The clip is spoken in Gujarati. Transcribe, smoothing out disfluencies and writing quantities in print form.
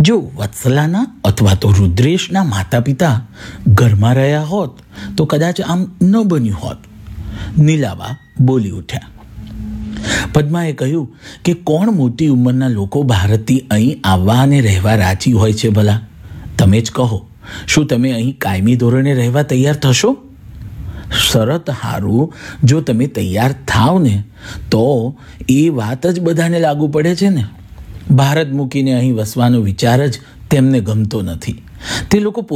જો વત્સલાના અથવા તો રુદ્રેશના માતા પિતા ઘરમાં રહ્યા હોત તો કદાચ આમ ન બન્યું હોત. નીલાબા બોલી ઉઠ્યા. પદ્માએ કહ્યું કે કોણ મોટી ઉંમરના લોકો ભારતથી અહીં આવવા અને રહેવા રાજી હોય છે ભલા? તમે જ કહો, શું તમે અહીં કાયમી ધોરણે રહેવા તૈયાર થશો? શરત હારું જો તમે તૈયાર થાવ ને તો એ વાત જ બધાને લાગુ પડે છે ને. ભારત મૂકીને અહીં વસવાનો વિચાર જ તેમને ગમતો નથી. તે લોકો